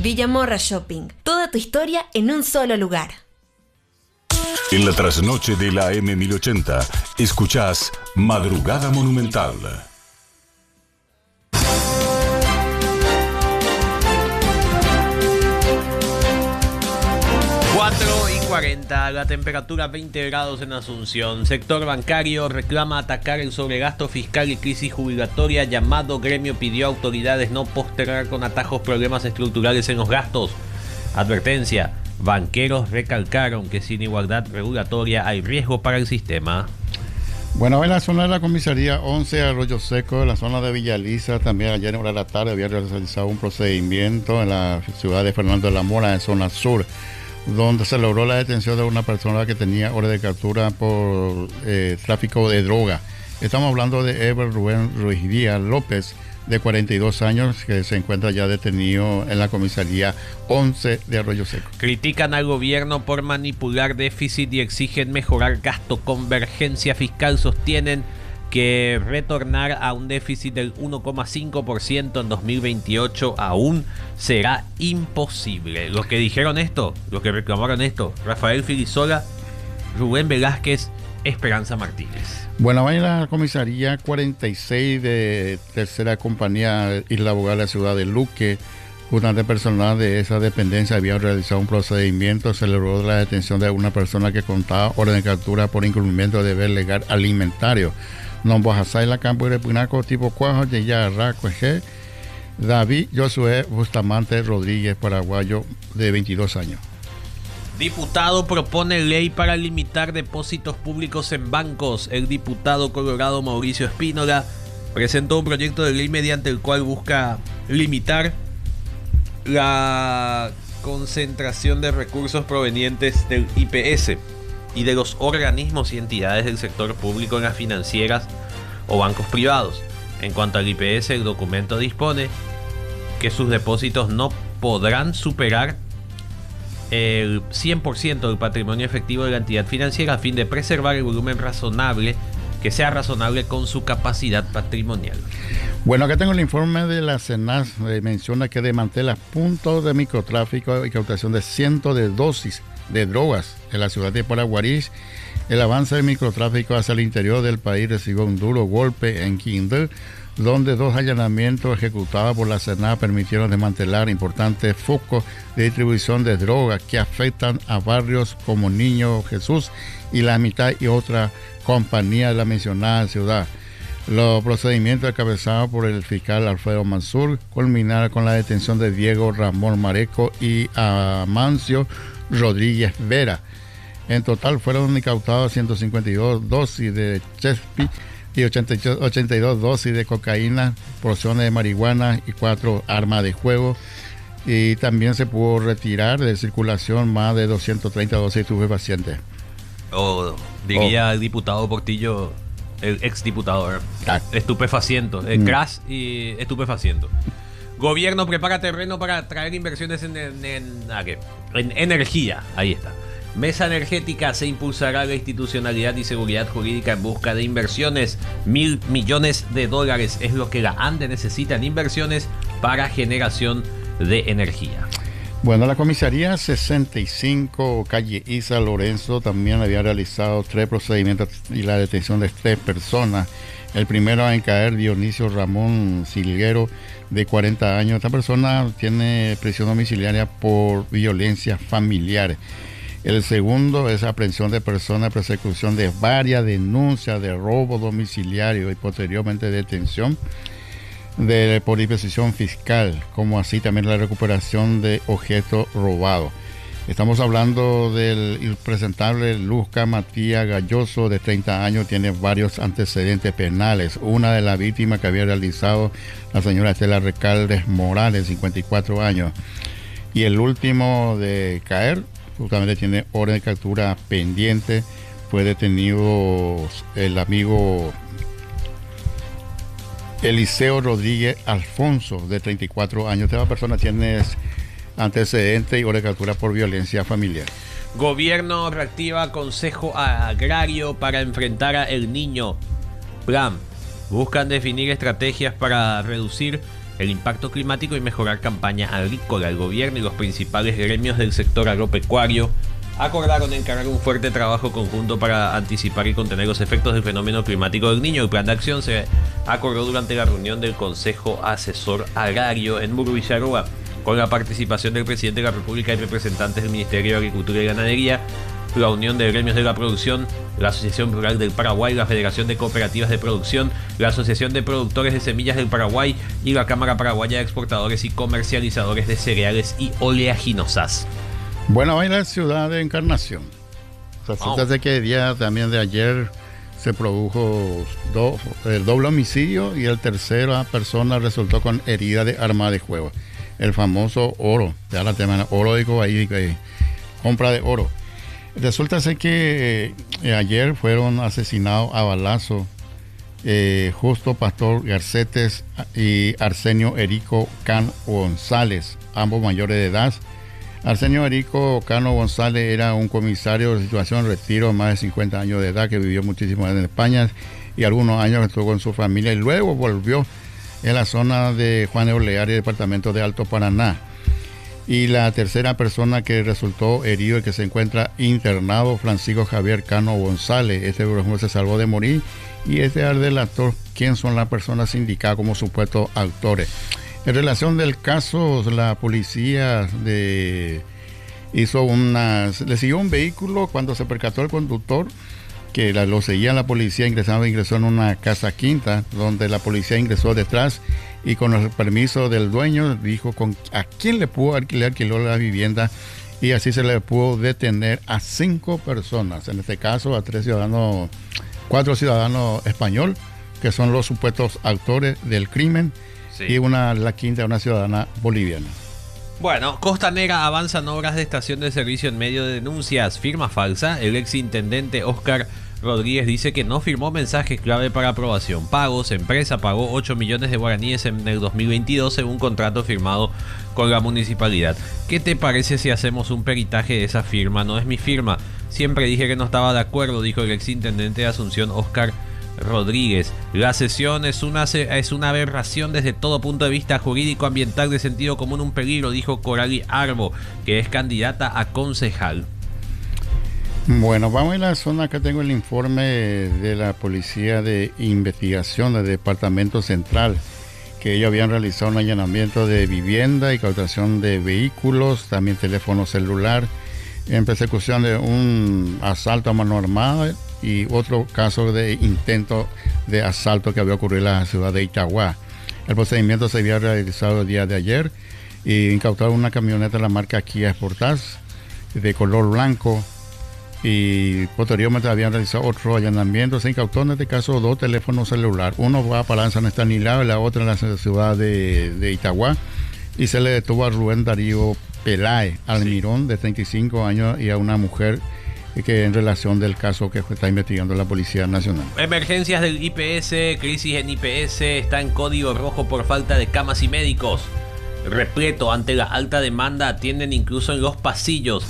Villamorra Shopping. Toda tu historia en un solo lugar. En la trasnoche de la M1080, escuchás Madrugada Monumental. 4:40, la temperatura 20 grados en Asunción. Sector bancario reclama atacar el sobregasto fiscal y crisis jubilatoria. Llamado gremio pidió a autoridades no postergar con atajos problemas estructurales en los gastos. Advertencia, banqueros recalcaron que sin igualdad regulatoria hay riesgo para el sistema. Bueno, en la zona de la comisaría 11 Arroyo Seco, en la zona de Villaliza, también ayer en hora de la tarde había realizado un procedimiento en la ciudad de Fernando de la Mora, en zona sur, donde se logró la detención de una persona que tenía orden de captura por tráfico de droga. Estamos hablando de Ever Rubén Ruiz Díaz López, de 42 años, que se encuentra ya detenido en la comisaría 11 de Arroyo Seco. Critican al gobierno por manipular déficit y exigen mejorar gasto. Convergencia fiscal sostienen que retornar a un déficit del 1,5% en 2028 aún será imposible. Los que dijeron esto, los que reclamaron esto, Rafael Filisola, Rubén Velázquez, Esperanza Martínez. Bueno, va en la comisaría 46 de Tercera Compañía Isla Bogar, la ciudad de Luque. Justamente personal de esa dependencia había realizado un procedimiento. Se logró la detención de una persona que contaba orden de captura por incumplimiento de deber legal alimentario. Nombojasay la campo de Pinaco, tipo Cuajo, de Yarra, Cueje, David Josué Bustamante Rodríguez, paraguayo, de 22 años. Diputado propone ley para limitar depósitos públicos en bancos. El diputado colorado Mauricio Espínola presentó un proyecto de ley mediante el cual busca limitar la concentración de recursos provenientes del IPS y de los organismos y entidades del sector público en las financieras o bancos privados. En cuanto al IPS, el documento dispone que sus depósitos no podrán superar el 100% del patrimonio efectivo de la entidad financiera a fin de preservar el volumen razonable, que sea razonable con su capacidad patrimonial. Bueno, acá tengo el informe de la CENAS, menciona que desmantela puntos de microtráfico y cautación de cientos de dosis de drogas en la ciudad de Paraguarís. El avance del microtráfico hacia el interior del país recibió un duro golpe en Quindel, donde 2 allanamientos ejecutados por la CENAS permitieron desmantelar importantes focos de distribución de drogas que afectan a barrios como Niño Jesús y La Mitad y otra compañía de la mencionada ciudad. Los procedimientos encabezados por el fiscal Alfredo Mansur culminaron con la detención de Diego Ramón Mareco y Amancio Rodríguez Vera. En total fueron incautados 152 dosis de Chespi y 82 dosis de cocaína, porciones de marihuana y 4 armas de juego. Y también se pudo retirar de circulación más de 230 dosis de estupefacientes. Diría el diputado Portillo, el exdiputado, estupefaciento, crash y estupefaciento. Gobierno prepara terreno para atraer inversiones en energía. Ahí está. Mesa energética, se impulsará la institucionalidad y seguridad jurídica en busca de inversiones. $1.000 millones es lo que la ANDE necesita en inversiones para generación de energía. Bueno, la comisaría 65, calle Isa Lorenzo, también había realizado 3 procedimientos y la detención de 3 personas. El primero en caer, Dionisio Ramón Silguero, de 40 años. Esta persona tiene prisión domiciliaria por violencia familiar. El segundo es aprehensión de personas, persecución de varias denuncias de robo domiciliario y posteriormente detención por disposición fiscal, como así también la recuperación de objetos robados. Estamos hablando del impresentable Luzca Matías Galloso, de 30 años, tiene varios antecedentes penales. Una de las víctimas que había realizado la señora Estela Recaldes Morales, 54 años. Y el último de caer, justamente tiene orden de captura pendiente. Fue detenido el amigo Eliseo Rodríguez Alfonso, de 34 años. Esta persona tiene antecedentes y orden de captura por violencia familiar. Gobierno reactiva Consejo Agrario para enfrentar a El Niño. Plan. Buscan definir estrategias para reducir el impacto climático y mejorar campaña agrícola. El gobierno y los principales gremios del sector agropecuario acordaron encargar un fuerte trabajo conjunto para anticipar y contener los efectos del fenómeno climático del Niño. El plan de acción se acordó durante la reunión del Consejo Asesor Agrario en Villarroa, con la participación del presidente de la República y representantes del Ministerio de Agricultura y Ganadería, la Unión de Gremios de la Producción, la Asociación Rural del Paraguay, la Federación de Cooperativas de Producción, la Asociación de Productores de Semillas del Paraguay y la Cámara Paraguaya de Exportadores y Comercializadores de Cereales y Oleaginosas. Bueno, hoy la ciudad de Encarnación. Resulta de que el día también de ayer se produjo el doble homicidio y el tercera persona resultó con herida de arma de fuego. El famoso oro, ya la tema, oro de Cobaí, compra de oro. Resulta ser que ayer fueron asesinados a balazo Justo Pastor Garcetes y Arsenio Erico Cano González, ambos mayores de edad. Arsenio Erico Cano González era un comisario de situación de retiro, más de 50 años de edad, que vivió muchísimo en España y algunos años estuvo con su familia y luego volvió en la zona de Juan de Olear y departamento de Alto Paraná. Y la tercera persona que resultó herido y que se encuentra internado, Francisco Javier Cano González. Este por ejemplo se salvó de morir y este es el delator, quién son las personas indicadas como supuestos autores. En relación del caso, la policía le siguió un vehículo cuando se percató el conductor que lo seguía la policía, ingresó en una casa quinta donde la policía ingresó detrás y con el permiso del dueño dijo a quién le pudo alquiló la vivienda y así se le pudo detener a 5 personas, en este caso a 4 ciudadanos españoles que son los supuestos autores del crimen. Sí. Y la quinta, una ciudadana boliviana. Bueno, Costanera avanzan obras de estación de servicio en medio de denuncias. Firma falsa. El exintendente Oscar Rodríguez dice que no firmó mensajes clave para aprobación. Pagos. Empresa pagó 8 millones de guaraníes en el 2022 según contrato firmado con la municipalidad. ¿Qué te parece si hacemos un peritaje de esa firma? No es mi firma. Siempre dije que no estaba de acuerdo, dijo el exintendente de Asunción Oscar Rodríguez. La sesión es una aberración desde todo punto de vista jurídico, ambiental, de sentido común, un peligro, dijo Corali Arbo, que es candidata a concejal. Bueno, vamos a la zona. Acá tengo el informe de la Policía de Investigación del Departamento Central, que ellos habían realizado un allanamiento de vivienda y cautación de vehículos, también teléfono celular, en persecución de un asalto a mano armada y otro caso de intento de asalto que había ocurrido en la ciudad de Itagua. El procedimiento se había realizado el día de ayer y incautaron una camioneta de la marca Kia Sportage de color blanco y posteriormente habían realizado otro allanamiento. Se incautó en este caso 2 teléfonos celulares, uno va para San Estanislao y la otra en la ciudad de Itagua, y se le detuvo a Rubén Darío Peláez Almirón, de 35 años, y a una mujer que en relación del caso que está investigando la Policía Nacional. Emergencias del IPS, crisis en IPS, está en código rojo por falta de camas y médicos. Repleto ante la alta demanda, atienden incluso en los pasillos.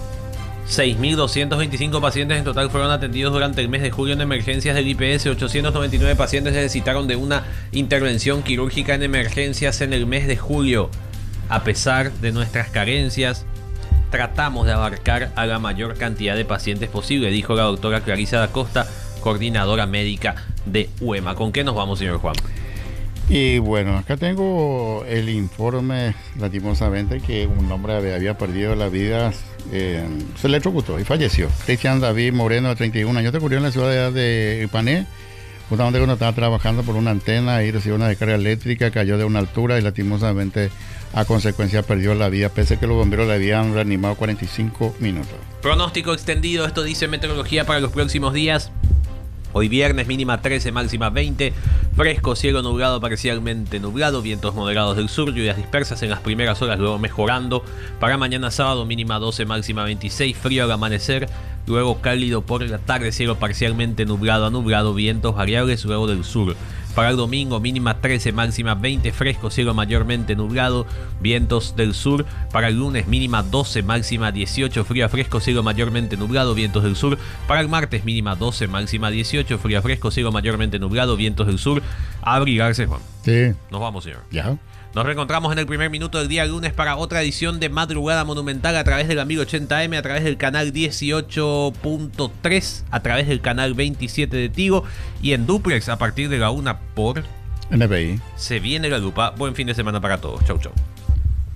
6.225 pacientes en total fueron atendidos durante el mes de julio en emergencias del IPS. 899 pacientes necesitaron de una intervención quirúrgica en emergencias en el mes de julio. A pesar de nuestras carencias, tratamos de abarcar a la mayor cantidad de pacientes posible, dijo la doctora Clarisa da Costa, coordinadora médica de UEMA. ¿Con qué nos vamos, señor Juan? Y bueno, acá tengo el informe, lastimosamente, que un hombre había perdido la vida, se electrocutó y falleció. Cristian David Moreno, de 31 años, ocurrió en la ciudad de Ipané, justamente cuando estaba trabajando por una antena y recibió una descarga eléctrica, cayó de una altura y lastimosamente a consecuencia perdió la vida, pese a que los bomberos le habían reanimado 45 minutos. Pronóstico extendido, esto dice meteorología para los próximos días. Hoy viernes mínima 13, máxima 20, fresco, cielo nublado, parcialmente nublado, vientos moderados del sur, lluvias dispersas en las primeras horas, luego mejorando. Para mañana sábado mínima 12, máxima 26, frío al amanecer, luego cálido por la tarde, cielo parcialmente nublado a nublado, vientos variables luego del sur. Para el domingo, mínima 13, máxima 20, fresco, cielo mayormente nublado, vientos del sur. Para el lunes, mínima 12, máxima 18, fría, fresco, cielo mayormente nublado, vientos del sur. Para el martes, mínima 12, máxima 18, fría, fresco, cielo mayormente nublado, vientos del sur. A abrigarse, Juan. Sí. Nos vamos, señor. Ya. Nos reencontramos en el primer minuto del día lunes para otra edición de Madrugada Monumental a través del amigo 80M, a través del canal 18.3, a través del canal 27 de Tigo y en Duplex a partir de la 1 por NBI. Se viene la lupa. Buen fin de semana para todos. Chau, chau.